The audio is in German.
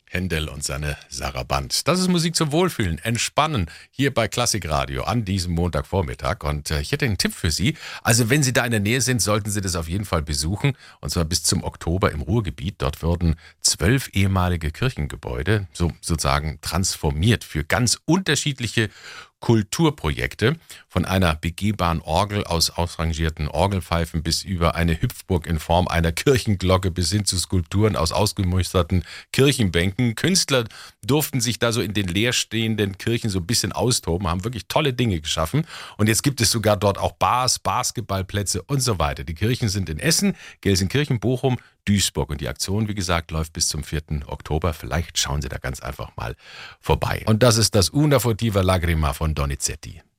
Händel und seine Saraband. Das ist Musik zum Wohlfühlen, Entspannen hier bei Klassikradio an diesem Montagvormittag. Und ich hätte einen Tipp für Sie. Also wenn Sie da in der Nähe sind, sollten Sie das auf jeden Fall besuchen. Und zwar bis zum Oktober im Ruhrgebiet. Dort würden 12 ehemalige Kirchengebäude sozusagen transformiert für ganz unterschiedliche Kulturprojekte, von einer begehbaren Orgel aus ausrangierten Orgelpfeifen bis über eine Hüpfburg in Form einer Kirchenglocke bis hin zu Skulpturen aus ausgemusterten Kirchenbänken. Künstler durften sich da so in den leerstehenden Kirchen so ein bisschen austoben, haben wirklich tolle Dinge geschaffen. Und jetzt gibt es sogar dort auch Bars, Basketballplätze und so weiter. Die Kirchen sind in Essen, Gelsenkirchen, Bochum, Duisburg. Und die Aktion, wie gesagt, läuft bis zum 4. Oktober. Vielleicht schauen Sie da ganz einfach mal vorbei. Und das ist das Una Furtiva Lagrima von Donizetti.